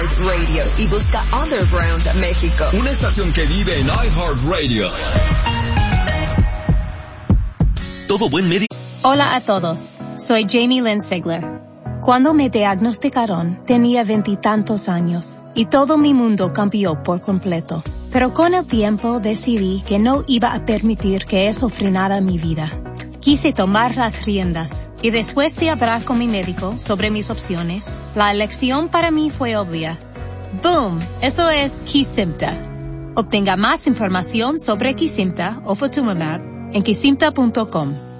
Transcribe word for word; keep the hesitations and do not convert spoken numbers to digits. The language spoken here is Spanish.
iHeartRadio y busca Underground México. Una estación que vive en iHeartRadio. Todo buen médico. Hola a todos, soy Jamie Lynn Sigler. Cuando me diagnosticaron, tenía veintitantos años y todo mi mundo cambió por completo. Pero con el tiempo decidí que no iba a permitir que eso frenara mi vida. Quise tomar las riendas y después de hablar con mi médico sobre mis opciones, la elección para mí fue obvia. ¡Boom! Eso es Kesimpta. Obtenga más información sobre Kesimpta o Ofatumumab en kesimpta punto com.